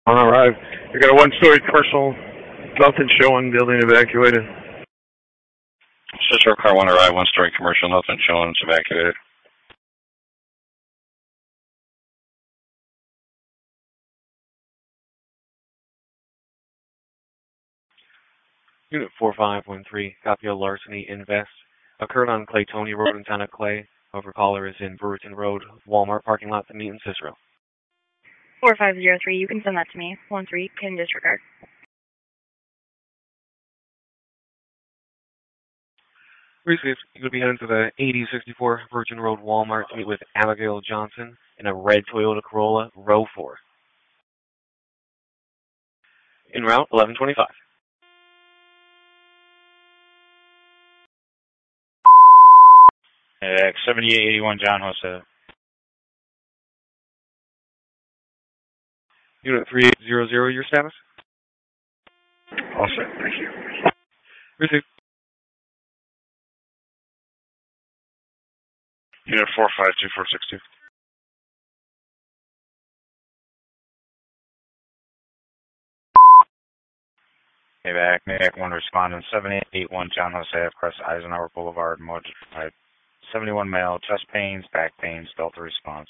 All right. We got a one-story commercial, nothing showing, building evacuated. Cicero car 1 arrive, one-story commercial, nothing showing, it's evacuated. Unit 4513, copy of larceny invest. Occurred on Claytoni Road in town of Clay. Over caller is in Brewerton Road, Walmart parking lot to meet in Cicero. 4503, you can send that to me. 13, can disregard. Received. You could be heading to the 8064 Virgin Road Walmart to meet with Abigail Johnson in a red Toyota Corolla, row 4. En route, 1125. X7881 John Jose. Unit 3800, your status? All set, thank you. Received. Unit 452462. Mayak 1 respondent 7881 John Jose across Eisenhower Boulevard, Modified. 71 male, chest pains, back pains, Delta response.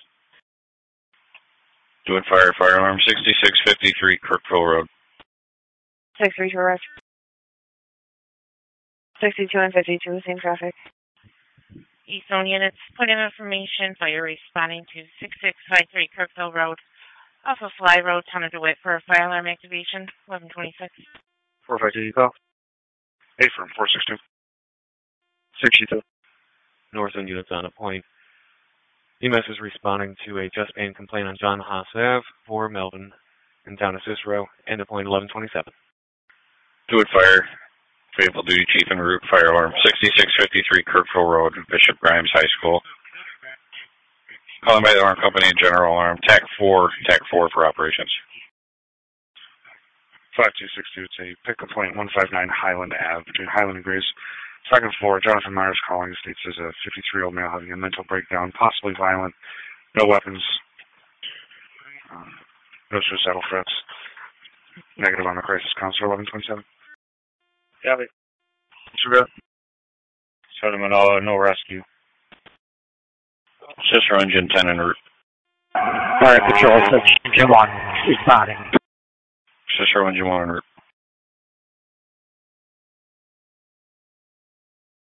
Doing fire alarm 6653 Kirkville Road. 632 arrest. 62 and 52, same traffic. Eastern units, put in information, fire responding to 6653 Kirkville Road, off of Fly Road, Town of DeWitt for a fire alarm activation, 1126. 452, you call? Affirm 462. 62. Northern units on a point. EMS is responding to a chest pain complaint on John Haas Ave for Melvin in town of Cicero, end of point 1127. Doing fire, faithful duty chief en route, fire alarm 6653 Kirkville Road, Bishop Grimes High School. Calling by the alarm company, general alarm, TAC 4 for operations. 5262, it's a pick complaint 159 Highland Ave between Highland and Grace. Second floor, Jonathan Myers calling, states there's a 53-year-old male having a mental breakdown, possibly violent, no weapons, no suicidal threats. Negative on the crisis counselor, 1127. Copy. Disregard. Southern Manila, no rescue. Cicero engine 10 en route. Fire control, engine 1, responding. Cicero engine 1 en route.